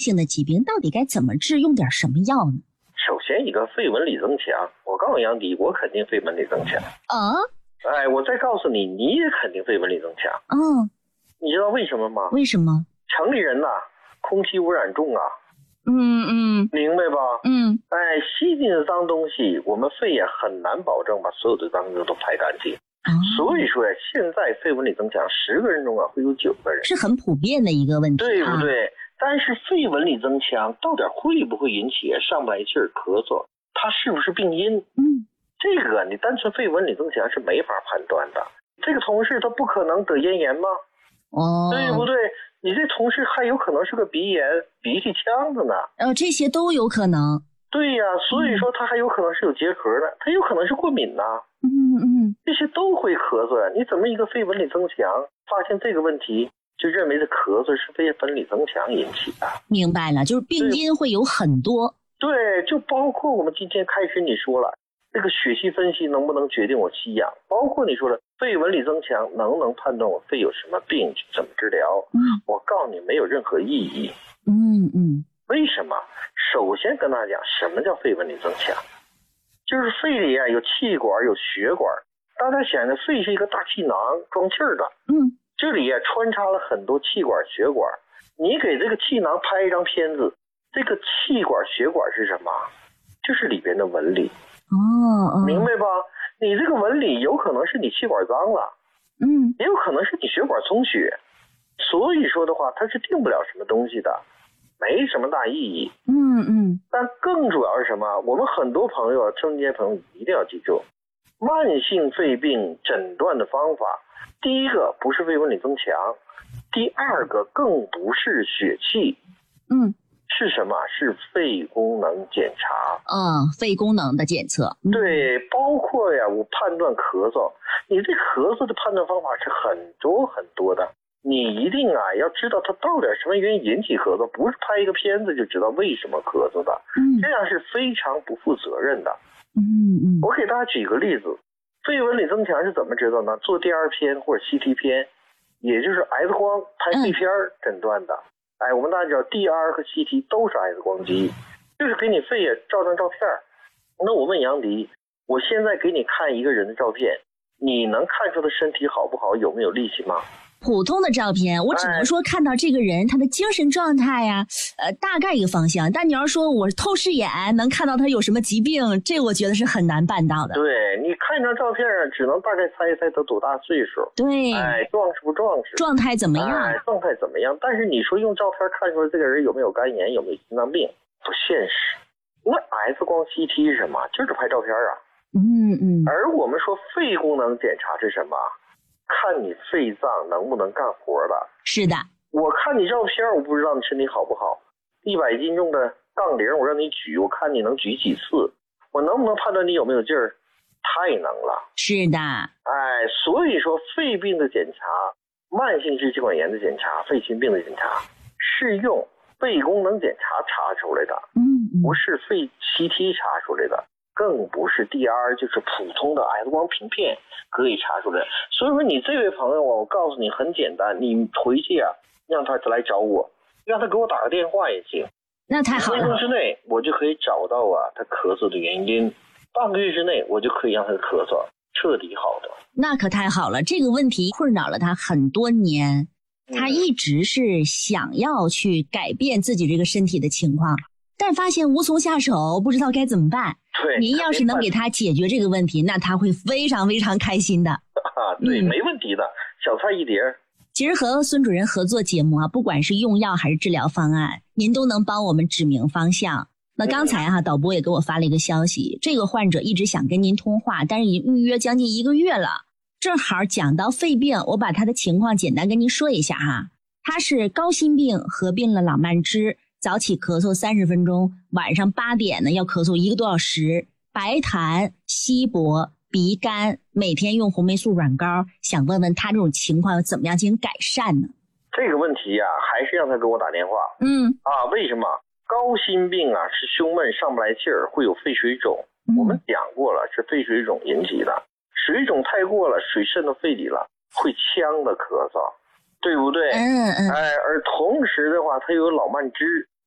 性的疾病到底该怎么治，用点什么药呢？ 首先一个肺纹理增强，我告诉杨迪，我肯定肺纹理增强啊。 我再告诉你，你也肯定肺纹理增强。你知道为什么吗？ 为什么？ 城里人呐，空气污染重啊。明白吧？吸进的脏东西，我们肺也很难保证把所有的脏东西都排干净。所以说现在肺纹理增强10个人中会有9个人， 是很普遍的一个问题， 对不对？但是肺纹理增强到底会不会引起上不来气儿、咳嗽？它是不是病因？这个你单纯肺纹理增强是没法判断的。这个同事他不可能得咽炎吗？对不对？你这同事还有可能是个鼻炎、鼻涕腔子呢。 这些都有可能。 对呀，所以说他还有可能是有结核的，他有可能是过敏呢。这些都会咳嗽呀。你怎么一个肺纹理增强，发现这个问题就认为这咳嗽是肺纹理增强引起的？ 明白了，就是病因会有很多。 对，就包括我们今天开始你说了，这个血系分析能不能决定我吸氧？包括你说了肺纹理增强能不能判断我肺有什么病，怎么治疗？我告诉你没有任何意义。为什么？首先跟大家讲什么叫肺纹理增强，就是肺里有气管有血管。大家想着肺是一个大气囊，装气儿的。这里穿插了很多气管血管。你给这个气囊拍一张片子，这个气管血管是什么？就是里边的纹理。明白吧？你这个纹理有可能是你气管脏了，也有可能是你血管充血。所以说的话，它是定不了什么东西的，没什么大意义。但更主要是什么？我们很多朋友，春节朋友一定要记住，慢性肺病诊断的方法，第一个不是肺纹理增强，第二个更不是血气。是什么？是肺功能检查。 肺功能的检测。 对，包括我判断咳嗽，你这咳嗽的判断方法是很多很多的。你一定要知道它到底什么原因引起咳嗽，不是拍一个片子就知道为什么咳嗽的。这样是非常不负责任的。我给大家举个例子，肺纹理增强是怎么知道呢？做 DR 片或者 CT 片，也就是 X 光拍肺片诊断的。我们大家知道 DR 和 CT 都是 X 光机，就是给你肺照张照片。那我问杨迪，我现在给你看一个人的照片，你能看出他身体好不好，有没有力气吗？ 普通的照片我只能说看到这个人他的精神状态呀，大概一个方向。但你要说我透视眼能看到他有什么疾病，这我觉得是很难办到的。 对，你看一张照片只能大概猜一猜他多大岁数。对，壮实不壮实， 状态怎么样？ 状态怎么样？但是你说用照片看出来这个人有没有肝炎，有没有心脏病，不现实。那 X 光 CT 是什么？就是拍照片啊。而我们说肺功能检查是什么？看你肺脏能不能干活了。是的，我看你照片，我不知道你身体好不好。100斤重的杠铃我让你举，我看你能举几次，我能不能判断你有没有劲儿？太能了。是的。所以说肺病的检查，慢性支气管炎的检查，肺心病的检查是用肺功能检查查出来的，不是肺 CT 查出来的，更不是 DR， 就是普通的 X 光平片可以查出来。所以说你这位朋友我告诉你很简单，你回去让他来找我，让他给我打个电话也行。那太好了。1分钟之内我就可以找到他咳嗽的原因，半个月之内我就可以让他的咳嗽彻底好的。那可太好了，这个问题困扰了他很多年，他一直是想要去改变自己这个身体的情况，但发现无从下手，不知道该怎么办。对，您要是能给他解决这个问题，那他会非常非常开心的。对，没问题的，小菜一碟。其实和孙主任合作节目不管是用药还是治疗方案，您都能帮我们指明方向。那刚才导播也给我发了一个消息，这个患者一直想跟您通话，但是已经预约将近1个月了。正好讲到肺病，我把他的情况简单跟您说一下他是高心病合并了朗曼支，早起咳嗽30分钟，晚上8点呢要咳嗽1个多小时，白痰、稀薄、鼻干，每天用红霉素软膏，想问问他这种情况怎么样进行改善呢？这个问题还是让他给我打电话。为什么？高心病是胸闷上不来气儿，会有肺水肿。我们讲过了，是肺水肿引起的，水肿太过了，水渗到肺里了，会呛的咳嗽，对不对？而同时的话，它有老慢支，